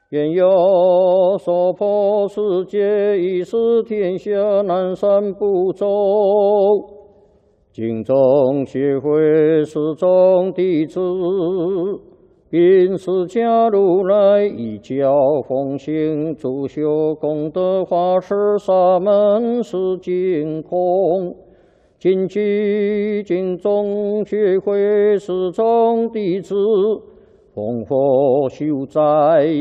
愿有所破世界，以使天下南赡不周。敬宗学会始终弟子，并释迦如来一教奉行，主修功德华世沙门是净空。谨记敬宗学会始终弟子，奉佛修斋。